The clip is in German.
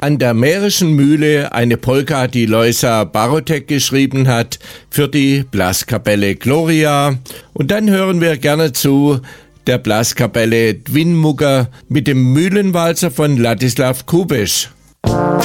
An der Mährischen Mühle eine Polka, die Lojza Barotek geschrieben hat, für die Blaskapelle Gloria. Und dann hören wir gerne zu der Blaskapelle Dwinmucker mit dem Mühlenwalzer von Ladislav Kubesch.